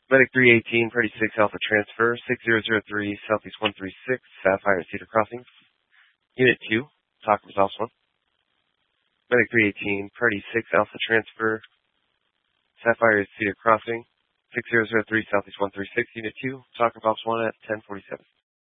Medic 318, Party 6 Alpha Transfer, 6003 Southeast 136, Sapphire at Cedar Crossing. Unit 2, talk results 1. Medic 318, Party 6 Alpha Transfer, Sapphire at Cedar Crossing, 6003 Southeast 136, Unit 2, talk results 1 at 1047.